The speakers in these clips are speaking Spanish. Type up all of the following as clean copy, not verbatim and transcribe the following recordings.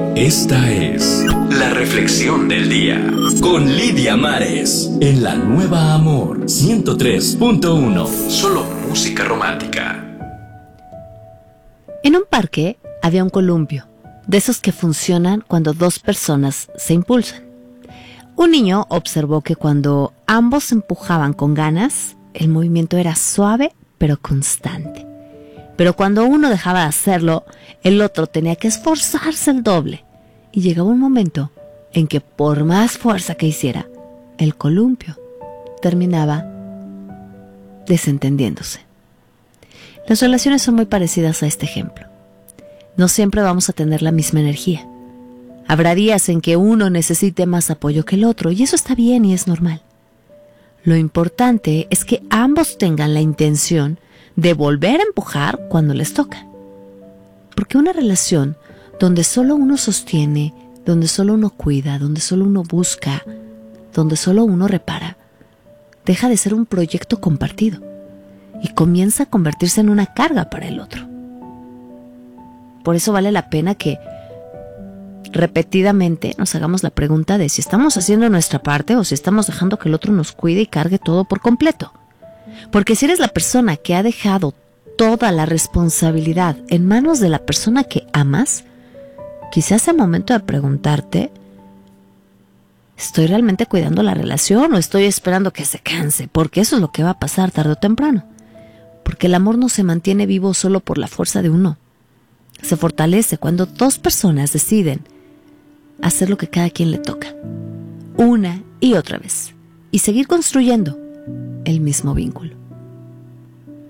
Esta es la reflexión del día con Lidia Mares en la Nueva Amor 103.1. Solo música romántica. En un parque había un columpio, de esos que funcionan cuando dos personas se impulsan. Un niño observó que cuando ambos se empujaban con ganas, el movimiento era suave pero constante. Pero cuando uno dejaba de hacerlo, el otro tenía que esforzarse el doble. Y llegaba un momento en que por más fuerza que hiciera, el columpio terminaba desentendiéndose. Las relaciones son muy parecidas a este ejemplo. No siempre vamos a tener la misma energía. Habrá días en que uno necesite más apoyo que el otro, y eso está bien y es normal. Lo importante es que ambos tengan la intención de volver a empujar cuando les toca. Porque una relación donde solo uno sostiene, donde solo uno cuida, donde solo uno busca, donde solo uno repara, deja de ser un proyecto compartido y comienza a convertirse en una carga para el otro. Por eso vale la pena que repetidamente nos hagamos la pregunta de si estamos haciendo nuestra parte o si estamos dejando que el otro nos cuide y cargue todo por completo. Porque si eres la persona que ha dejado toda la responsabilidad en manos de la persona que amas, quizás sea momento de preguntarte, ¿estoy realmente cuidando la relación o estoy esperando que se canse? Porque eso es lo que va a pasar tarde o temprano. Porque el amor no se mantiene vivo solo por la fuerza de uno. Se fortalece cuando dos personas deciden hacer lo que cada quien le toca, una y otra vez, y seguir construyendo el mismo vínculo.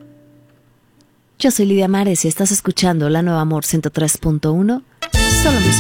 Yo soy Lidia Mares y estás escuchando La Nueva Amor 103.1, solo música.